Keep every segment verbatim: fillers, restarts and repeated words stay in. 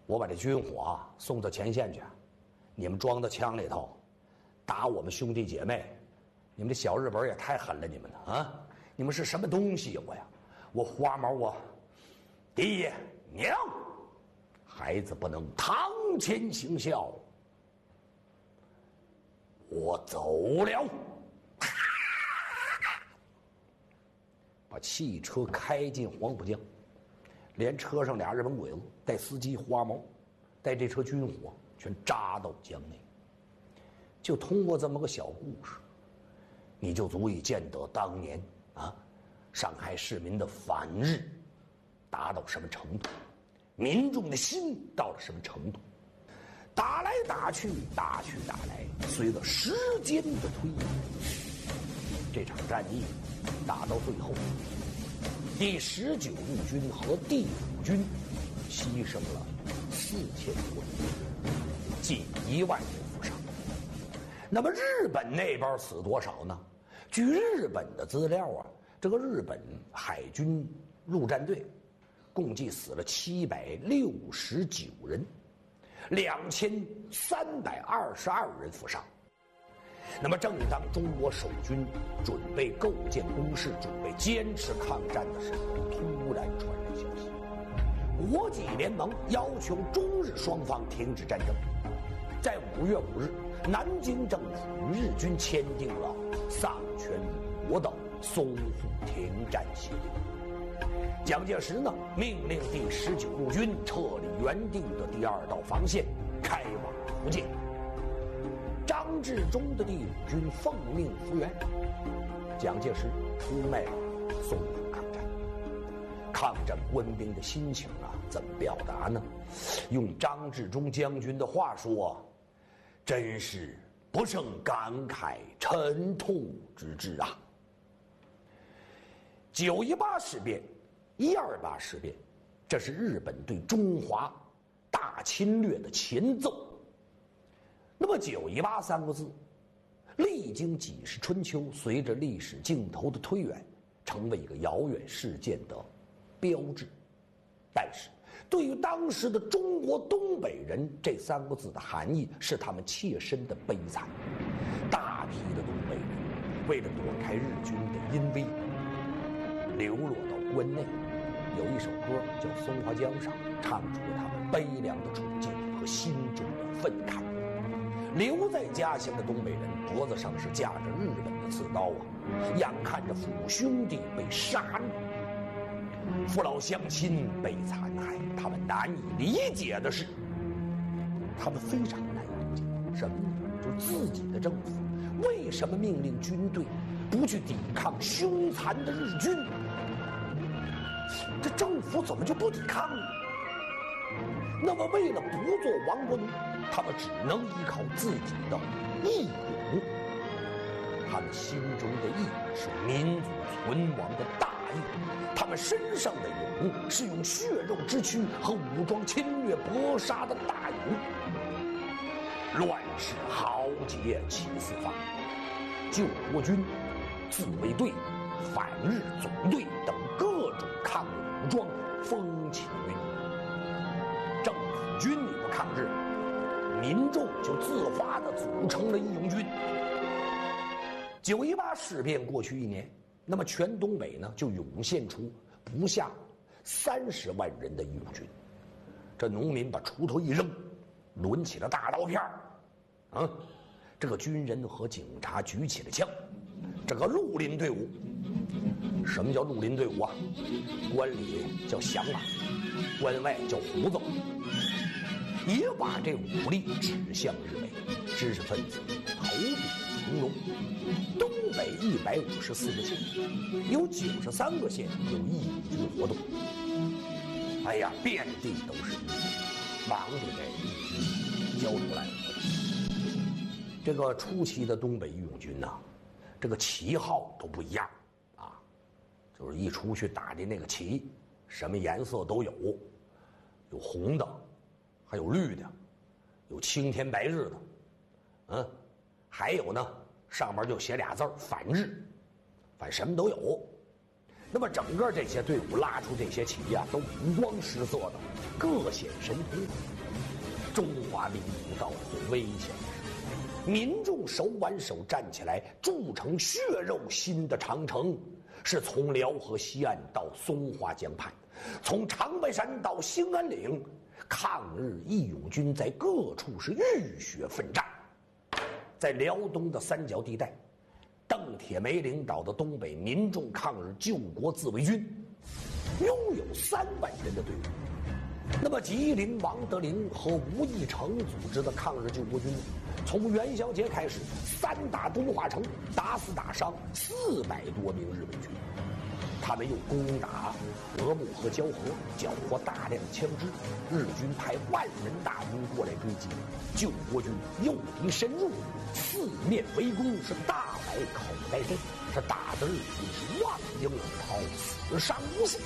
我把这军火啊送到前线去，你们装到枪里头，打我们兄弟姐妹。你们这小日本也太狠了，你们的啊！你们是什么东西呀？我呀，我花毛我爹娘，孩子不能堂前行孝，我走了。把汽车开进黄浦江，连车上俩日本鬼子带司机花毛，带这车军火全扎到江内。就通过这么个小故事，你就足以见得当年啊，上海市民的反日达到什么程度，民众的心到了什么程度。打来打去，打去打来，随着时间的推移，这场战役打到最后，第十九路军和第五军牺牲了四千多人，近一万人负伤。那么日本那边死多少呢？据日本的资料啊，这个日本海军陆战队共计死了七百六十九人，两千三百二十二人负伤。那么正当中国守军准备构建工事，准备坚持抗战的时候，突然传来消息，国际联盟要求中日双方停止战争。在五月五日，南京政府与日军签订了丧权辱国的淞沪停战协定。蒋介石呢，命令第十九路军撤离原定的第二道防线，开往福建。张治中的第五军奉命复员，蒋介石出卖了淞沪抗战。抗战官兵的心情啊，怎么表达呢？用张治中将军的话说，真是不胜感慨沉痛之至啊！九一八事变、一二八事变，这是日本对中华大侵略的前奏。那么九一八三个字，历经几十春秋，随着历史镜头的推远，成为一个遥远事件的标志。但是对于当时的中国东北人，这三个字的含义是他们切身的悲惨。大批的东北人为了躲开日军的阴威，流落到关内。有一首歌叫《松花江上》，唱出了他们悲凉的处境和心中的愤慨。留在家乡的东北人脖子上是架着日本的刺刀啊，眼看着父母兄弟被杀戮，父老乡亲被残害，他们难以理解的是，他们非常难以理解什么呢？就是自己的政府为什么命令军队不去抵抗凶残的日军？这政府怎么就不抵抗呢？那么为了不做亡国奴，他们只能依靠自己的义勇。他们心中的义是民族存亡的大义，他们身上的勇是用血肉之躯和武装侵略搏杀的大勇。乱世豪杰起四方，救国军、自卫队、反日总队等各种抗日武装风起云涌。政府军你不抗日，民众就自发地组成了义勇军。九一八事变过去一年，那么全东北呢就涌现出不下三十万人的义勇军。这农民把锄头一扔，抡起了大刀片儿，啊，这个军人和警察举起了枪。这个绿林队伍，什么叫绿林队伍啊？关里叫响马，关外叫胡子，也把这武力指向日伪。知识分子投笔从戎。东北一百五十四个县，有九十三个县有义勇军活动。哎呀，遍地都是义勇，忙着给义勇军交出来了。这个初期的东北义勇军呐，这个旗号都不一样啊，就是一出去打的那个旗，什么颜色都有，有红的，还有绿的，有青天白日的，嗯，还有呢，上面就写俩字反日，反什么都有。 那么整个这些队伍拉出这些旗呀、啊，都五光十色的，各显神通。中华民族到了最危险的时候，民众手挽手站起来，筑成血肉心的长城，是从辽河西岸到松花江畔，从长白山到兴安岭，抗日义勇军在各处是浴血奋战。在辽东的三角地带，邓铁梅领导的东北民众抗日救国自卫军拥有三万人的队伍。那么吉林王德龄和吴义成组织的抗日救国军，从元宵节开始，三打东华城，打死打伤四百多名日本军。他们又攻打德木和蛟河，缴获大量枪支，日军派万人大军过来追击，救国军诱敌深入，四面围攻，是大摆口袋阵，是打得日军是忘英而逃，死伤无数。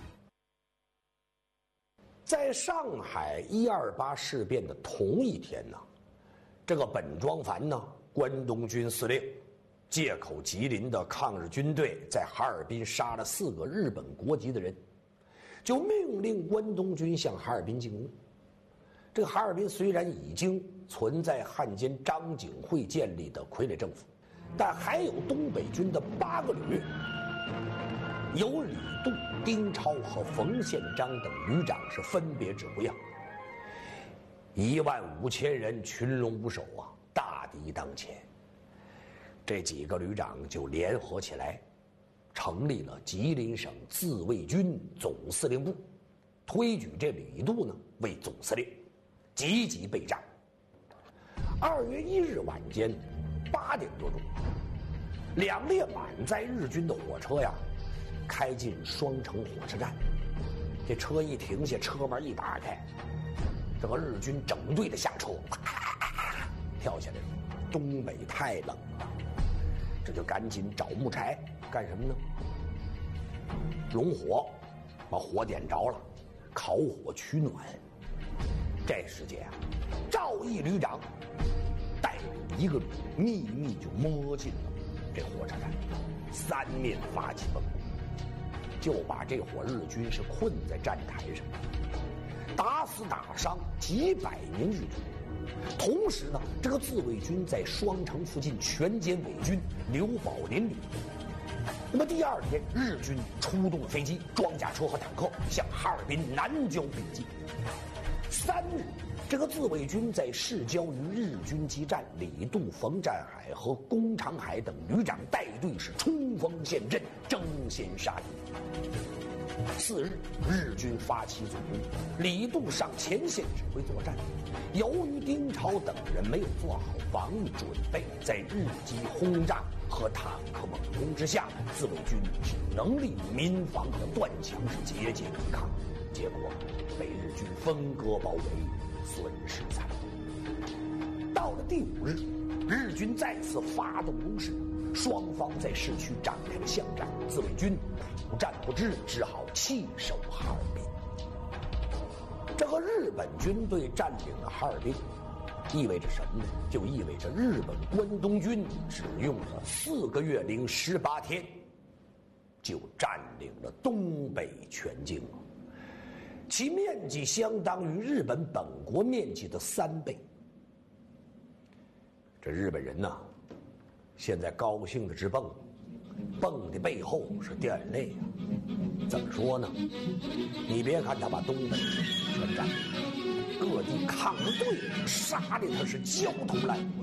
在上海一二八事变的同一天呢，这个本庄繁呢，关东军司令，借口吉林的抗日军队在哈尔滨杀了四个日本国籍的人，就命令关东军向哈尔滨进攻。这个哈尔滨虽然已经存在汉奸张景惠建立的傀儡政府，但还有东北军的八个旅，由李杜、丁超和冯宪章等旅长是分别指挥啊。一万五千人群龙无首啊，大敌当前。这几个旅长就联合起来，成立了吉林省自卫军总司令部，推举这李杜呢为总司令，积极备战。二月一日晚间八点多钟，两列满载日军的火车呀，开进双城火车站。这车一停下，车门一打开，这个日军整队的下车，跳下来了。东北太冷了，这就赶紧找木柴，干什么呢？拢火，把火点着了，烤火取暖。这时间啊，赵毅旅长带领一个旅秘密就摸进了这火车站，三面发起崩攻，就把这伙日军是困在站台上，打死打伤几百名日军。同时呢，这个自卫军在双城附近全歼伪军，留保邻里。那么第二天，日军出动飞机、装甲车和坦克向哈尔滨南郊逼近。三日，这个自卫军在市郊与日军激战，李杜、冯占海和龚长海等旅长带队是冲锋陷阵，争先杀敌。次日，日军发起总攻，李杜上前线指挥作战。由于丁超等人没有做好防御准备，在日机轰炸和坦克猛攻之下，自卫军只能利用民防和断墙是节节抵抗，结果被日军分割包围，损失惨重。到了第五日，日军再次发动攻势，双方在市区展开了巷战，自卫军苦战不支，只好弃守哈尔滨。这个日本军队占领了哈尔滨，意味着什么呢？就意味着日本关东军只用了四个月零十八天，就占领了东北全境了，其面积相当于日本本国面积的三倍。这日本人呐，现在高兴的直蹦，蹦的背后是掉眼泪啊！怎么说呢？你别看他把东北全占领，各地抗日队伍杀的他是焦头烂额。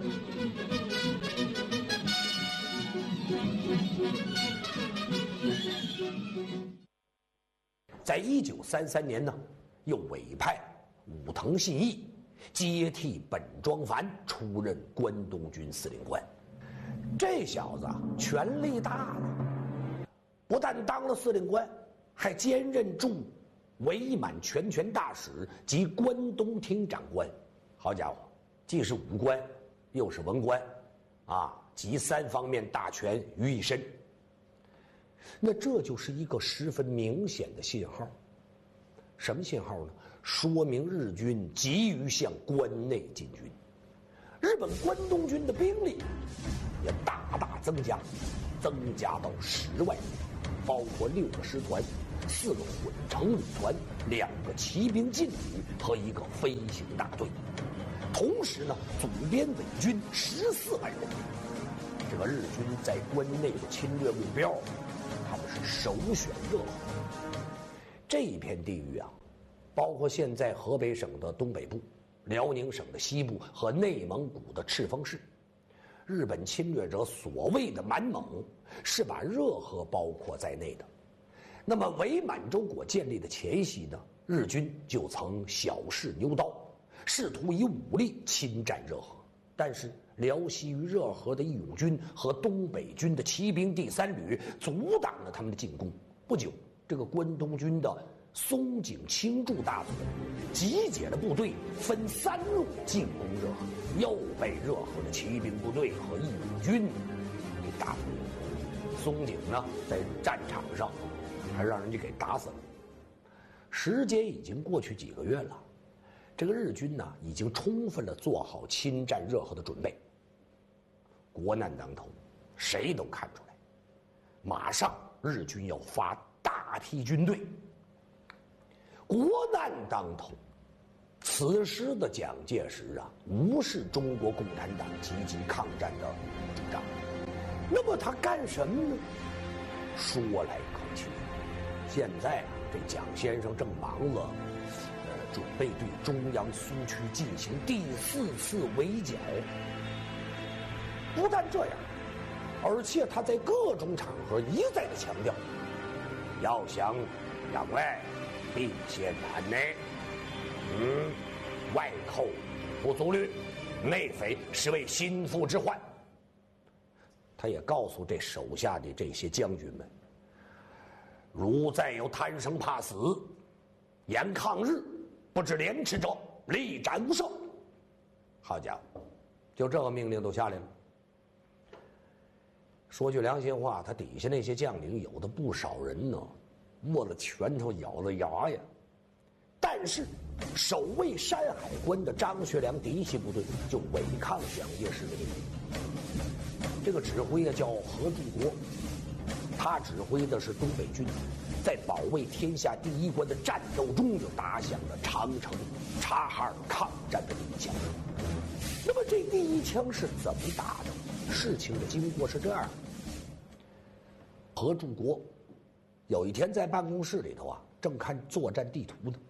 在一九三三年呢，又委派武藤信义接替本庄繁出任关东军司令官。这小子权力大了，不但当了司令官，还兼任驻伪满全权大使及关东厅长官。好家伙，既是武官又是文官啊，集三方面大权于一身。那这就是一个十分明显的信号。什么信号呢？说明日军急于向关内进军，日本关东军的兵力也大大增加，增加到十万人。 包括六个师团、四个混成旅团、两个骑兵劲旅和一个飞行大队。同时呢，总编伪军十四万人。这个日军在关内的侵略目标，他们是首选热河。这一片地域啊，包括现在河北省的东北部、辽宁省的西部和内蒙古的赤峰市。日本侵略者所谓的满蒙，是把热河包括在内的。那么伪满洲国建立的前夕呢，日军就曾小试牛刀，试图以武力侵占热河。但是辽西于热河的义勇军和东北军的骑兵第三旅阻挡了他们的进攻。不久，这个关东军的松井清助大佐集结了部队，分三路进攻热河，又被热河的骑兵部队和义勇军给打败了。松井呢，在战场上还让人家给打死了。时间已经过去几个月了，这个日军呢，已经充分的做好侵占热河的准备。国难当头，谁都看出来，马上日军要发大批军队。国难当头，此时的蒋介石啊，无视中国共产党积极抗战的主张。那么他干什么呢？说来可气，现在啊，这蒋先生正忙了，呃，准备对中央苏区进行第四次围剿。不但这样，而且他在各种场合一再的强调，要想攘外，必先安内。嗯，外寇不足虑，内匪是为心腹之患。他也告诉这手下的这些将军们，如再有贪生怕死、言抗日、不知廉耻者，力斩无赦。好家伙，就这个命令都下来了。说句良心话，他底下那些将领有的不少人呢，握着拳头咬着牙呀。但是守卫山海关的张学良嫡系部队就违抗蒋介石的命令。这个指挥啊叫何柱国，他指挥的是东北军，在保卫天下第一关的战斗中就打响了长城、察哈尔抗战的第一枪。那么这第一枪是怎么打的？事情的经过是这样的：何柱国有一天在办公室里头啊，正看作战地图呢。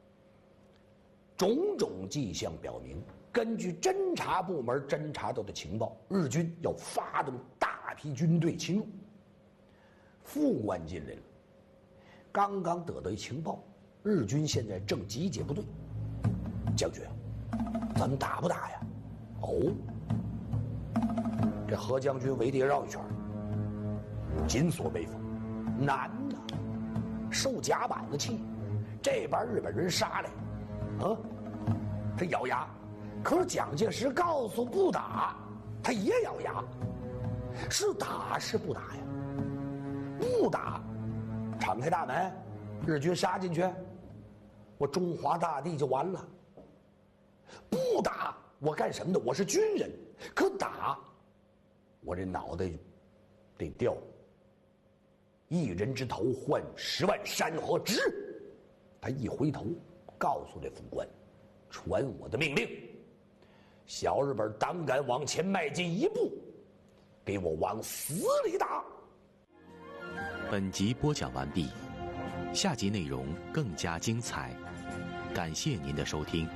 种种迹象表明，根据侦察部门侦察到的情报，日军要发动大批军队侵入。副官进来了，刚刚得到一情报，日军现在正集结部队。将军，咱们打不打呀？哦，这何将军围地绕一圈，紧锁眉峰，难呐，受夹板子气。这边日本人杀来，啊，他咬牙。可是蒋介石告诉不打，他也咬牙。是打是不打呀？不打，敞开大门，日军杀进去，我中华大地就完了。不打，我干什么的？我是军人。可打，我这脑袋得掉。一人之头换十万山河值。他一回头，告诉这副官，传我的命令：小日本胆敢往前迈进一步，给我往死里打。 本集播讲完毕，下集内容更加精彩，感谢您的收听。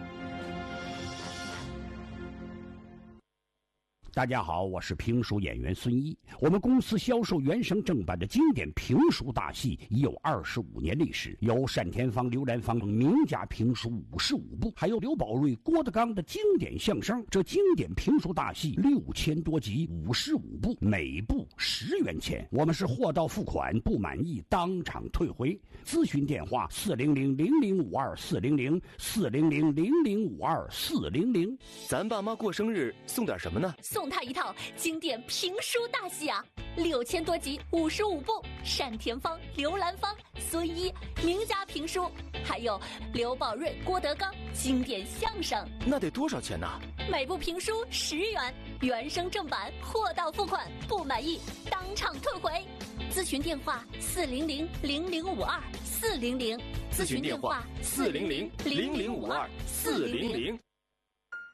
大家好，我是评书演员孙一。我们公司销售原声正版的经典评书大戏已有二十五年历史，有单田芳、刘兰芳等名家评书五十五部，还有刘宝瑞、郭德纲的经典相声。这经典评书大戏六千多集，五十五部，每部十元钱。我们是货到付款，不满意当场退回。咨询电话：四零零零零五二四零零四零零零零五二四零零。 咱爸妈过生日送点什么呢？ 送他一套经典评书大戏啊！ 六千多集，五十五部，单田芳、刘兰芳、孙一名家评书，还有刘宝瑞、郭德纲经典相声。 那得多少钱呢？ 每部评书十元，原声正版，货到付款，不满意当场退回。咨询电话：四零零零零五二四零零。 咨询电话：四零零零零五二四零零。